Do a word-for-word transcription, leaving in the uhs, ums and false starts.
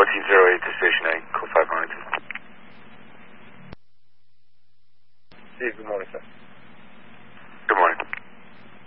nineteen oh eight to Station A, call five nine two. Steve, good morning, sir.